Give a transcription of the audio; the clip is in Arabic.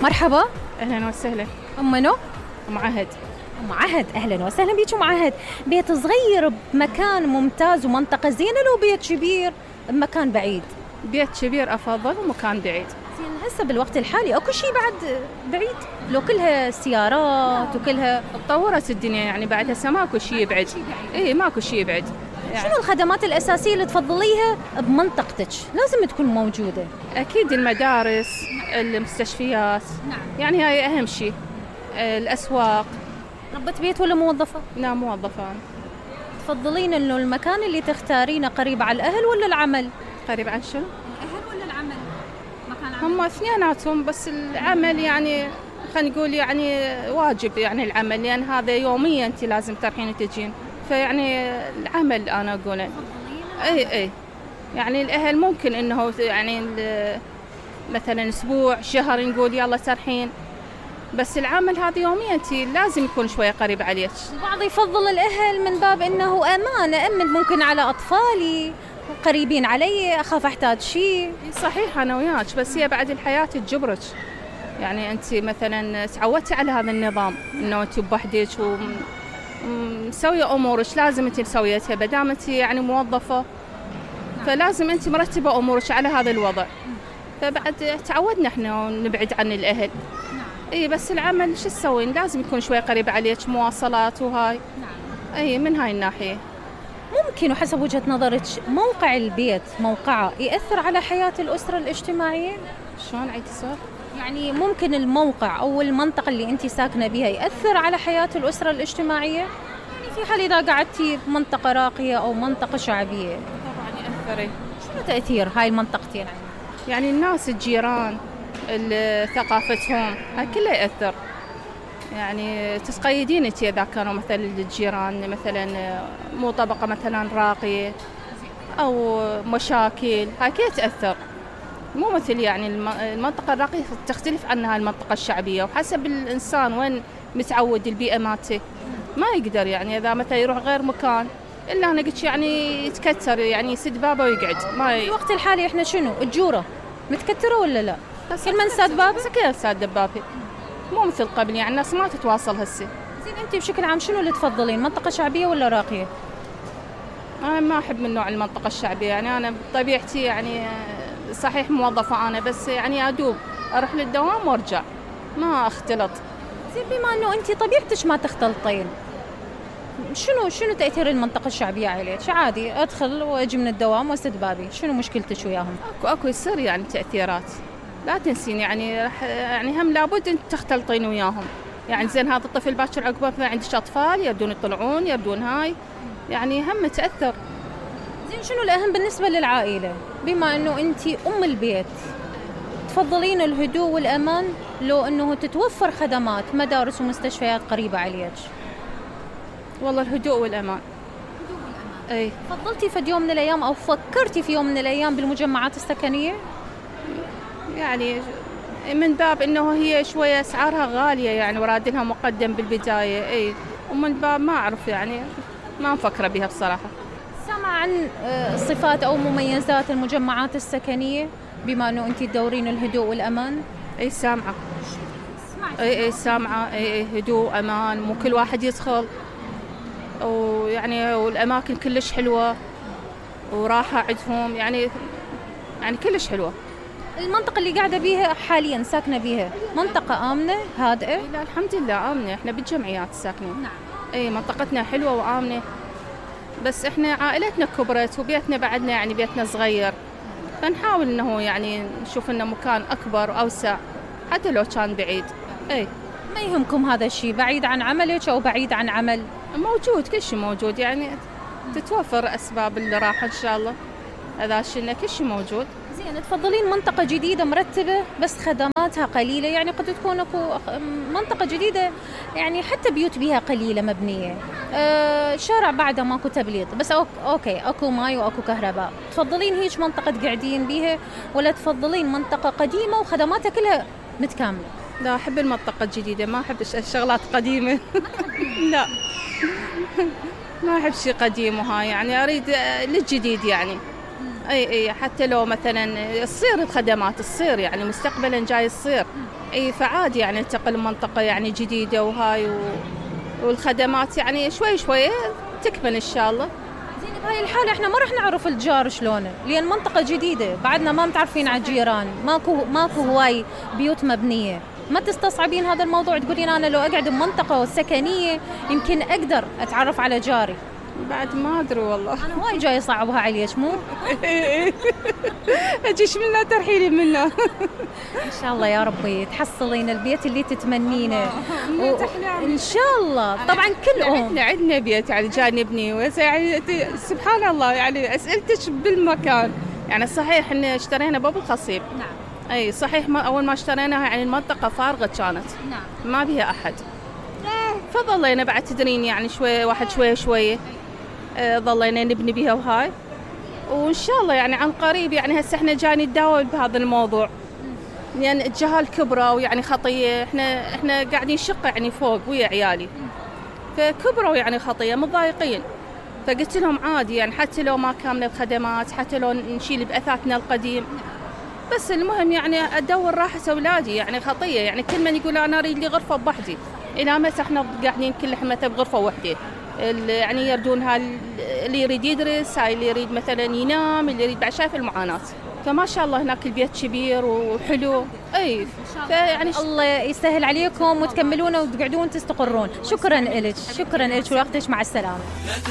مرحبا. أهلا وسهلا. منو؟ أم عهد. أم عهد، أهلا وسهلا بيك أم عهد. بيت صغير بمكان ممتاز ومنطقة زينة، لو بيت كبير بمكان بعيد؟ بيت كبير أفضل ومكان بعيد. زين، هسه بالوقت الحالي أكو شيء بعد بعيد؟ لو كلها سيارات وكلها تطورت الدنيا يعني بعد هسه ماكو شيء بعد. إيه ماكو شيء بعد. يعني شنو الخدمات الأساسية اللي تفضليها بمنطقتك لازم تكون موجودة؟ أكيد المدارس، المستشفيات. يعني هاي أهم شيء. الأسواق. ربة بيت ولا موظفة؟ لا موظفة. تفضلين إنه المكان اللي تختارينه قريب على الأهل ولا العمل؟ قريب عن شنو؟ الأهل ولا العمل؟ مكان عمل. هم اثنيناتهم، بس العمل يعني خلينا نقول يعني واجب، يعني العمل لأن هذا يوميا أنت لازم تروحين وتجين، فيعني العمل أنا أقوله. أي يعني الأهل ممكن إنه يعني مثلا أسبوع شهر نقول يلا ترحين، بس العمل هذا يوميا أنت لازم يكون شوية قريب عليك. البعض يفضل الأهل من باب إنه أمانة، أمن ممكن على أطفالي قريبين علي، أخاف أحتاج شيء. صحيح أنا وياك، بس هي بعد الحياة تجبرك. يعني أنت مثلا تعودتي على هذا النظام إنه أنت بوحدك ومسوية أمورك لازم أنت مسويتها، بدام أنت يعني موظفة فلازم أنت مرتبة أمورك على هذا الوضع، فبعد تعودنا إحنا نبعد عن الأهل. إيه بس العمل شو تسوين، لازم يكون شوي قريب عليك، مواصلات وهاي. إيه من هاي الناحية. ممكن وحسب وجهة نظرك موقع البيت موقعه يأثر على حياة الأسرة الاجتماعية؟ شلون عيد السؤال؟ يعني ممكن الموقع أو المنطقة اللي أنت ساكنة بها يأثر على حياة الأسرة الاجتماعية؟ يعني في حال إذا قعدتي بمنطقة راقية أو منطقة شعبية. طبعا يأثر. شنو تأثير هاي المنطقتين؟ يعني الناس الجيران، ثقافتهم، هاي كله يأثر. يعني تتقيدين انت اذا كانوا مثلا الجيران مثلا مو طبقه مثلا راقيه او مشاكل، هاي كلها تاثر. مو مثل يعني المنطقه الراقيه تختلف عنها المنطقه الشعبيه، وحسب الانسان وين متعود البيئه مالته ما يقدر. يعني اذا مثلا يروح غير مكان الا انا قلت يعني يتكتر، يعني يسد بابه ويقعد. في الوقت الحالي احنا شنو الجوره متكتره ولا لا؟ كل من ساد بابه كل ساد بابه، مو مثل قبل. يعني الناس ما تتواصل هسه. زين، انت بشكل عام شنو اللي تفضلين، منطقه شعبيه ولا راقيه؟ انا ما احب من نوع المنطقه الشعبيه، يعني انا بطبيعتي يعني صحيح موظفه انا، بس يعني ادوب اروح للدوام وارجع، ما اختلط. زين، بما انه انت طبيعتك ما تختلطين، شنو تأثير المنطقة الشعبية عليك؟ عادي ادخل واجي من الدوام واسد بابي، شنو مشكلتك وياهم؟ اكو يصير يعني تأثيرات، لا تنسين يعني يعني هم لابد انت تختلطين وياهم. يعني زين هذا الطفل باكر عقبه مثلا عندك اطفال يبدون يطلعون يبدون هاي، يعني هم تأثر. زين، شنو الأهم بالنسبة للعائلة؟ بما انه انت ام البيت، تفضلين الهدوء والأمان لو انه تتوفر خدمات مدارس ومستشفيات قريبة عليك؟ والله الهدوء والأمان. اي. فضلتي في يوم من الأيام أو فكرتي في يوم من الأيام بالمجمعات السكنية؟ يعني من باب انه هي شويه اسعارها غاليه، يعني ورادلها مقدم بالبدايه. اي ومن باب ما اعرف، يعني ما مفكره بها بصراحه. سمع عن صفات او مميزات المجمعات السكنيه بما انه انت تدورين الهدوء والامان؟ اي سامعه. اي سامعه. اي هدوء امان، مو كل واحد يدخل، ويعني والاماكن كلش حلوه وراحه عندهم، يعني كلش حلوه. المنطقة اللي قاعدة بيها حاليا ساكنة بيها منطقة آمنة هادئة؟ لا الحمد لله آمنة، احنا بالجمعيات ساكنين. نعم. اي منطقتنا حلوة وآمنة، بس احنا عائلتنا كبرت وبيتنا بعدنا يعني بيتنا صغير، فنحاول انه يعني نشوف انه مكان اكبر واوسع حتى لو كان بعيد. اي ما يهمكم هذا الشيء بعيد عن عملك او بعيد عن عمل؟ موجود، كل شيء موجود، يعني تتوفر اسباب الراحة ان شاء الله، هذا شيء كل شيء موجود. زين، تفضلين منطقة جديدة مرتبة بس خدماتها قليلة؟ يعني قد تكون اكو منطقة جديدة يعني حتى بيوت بيها قليلة مبنية، شارع بعده ماكو تبليط بس اوكي اكو ماي واكو كهرباء، تفضلين هيج منطقة قاعدين بيها ولا تفضلين منطقة قديمة وخدماتها كلها متكاملة؟ لا احب المنطقة الجديدة، ما احب الشغلات قديمة. لا ما احب شيء قديم وهاي، يعني اريد للجديد يعني. اي حتى لو مثلا تصير الخدمات تصير يعني مستقبلا جاي تصير، اي فعادي يعني ننتقل لمنطقة يعني جديدة وهاي والخدمات يعني شوي شوي تكمل ان شاء الله. زين بهاي الحالة احنا ما راح نعرف الجار شلونه، لأن منطقة جديدة بعدنا ما متعرفين على الجيران، ماكو هواي بيوت مبنية. ما تستصعبين هذا الموضوع؟ تقولين أنا لو أقعد بمنطقة سكنية يمكن أقدر أتعرف على جاري. بعد ما أدري والله. أنا هواي جاي صعبها عليك مو؟ أجيش منها ترحيلي منها. إن شاء الله يا ربي تحصلين البيت اللي تتمنينه. إن شاء الله. طبعا كل احنا عندنا بيت يعني جاي نبني، يعني سبحان الله يعني أسئلتك بالمكان. يعني صحيح إن اشترينا باب الخصيب. نعم. أي صحيح، ما أول ما اشتريناها يعني المنطقة فارغة كانت. نعم. ما بيها أحد. فظلينا بعد تدرين يعني شوي واحد شوي ظلينا نبني بها وهاي، وإن شاء الله يعني عن قريب يعني هسه احنا جاي نتداول بهذا الموضوع، لأن يعني الجهال كبرى ويعني خطية، احنا قاعدين شقة يعني فوق ويا عيالي، فكبروا يعني خطية متضايقين. فقلت لهم عادي يعني حتى لو ما كاملة الخدمات، حتى لو نشيل بأثاثنا القديم، بس المهم يعني أدور راحة أولادي يعني خطية. يعني كل من يقول أنا أريد لي غرفة بوحدي، إلى متى احنا قاعدين كل حمته بغرفة وحدة؟ يعني يردونها اللي يريد يدرس، هاي اللي يريد مثلا ينام، اللي يريد بعد شايف المعاناة. فما شاء الله هناك البيت كبير وحلو. اي فيعني الله يسهل عليكم وتكملون وتقعدون تستقرون. شكرا لك، شكرا لك ووقتك، مع السلامة.